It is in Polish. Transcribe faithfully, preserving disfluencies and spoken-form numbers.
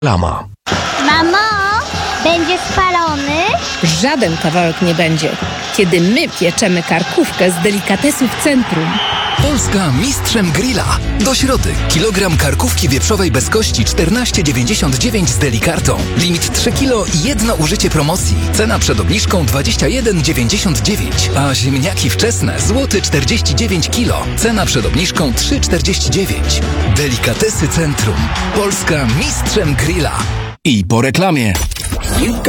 Lama. Mamo, będzie spalony? Żaden kawałek nie będzie, kiedy my pieczemy karkówkę z delikatesów Centrum. Polska mistrzem grilla. Do środy kilogram karkówki wieprzowej bez kości czternaście dziewięćdziesiąt dziewięć z delikartą. Limit trzy kilo i jedno użycie promocji. Cena przed obniżką dwadzieścia jeden dziewięćdziesiąt dziewięć. A ziemniaki wczesne złoty czterdzieści dziewięć kilo. Cena przed obniżką trzy czterdzieści dziewięć. Delikatesy Centrum. Polska mistrzem grilla. I po reklamie.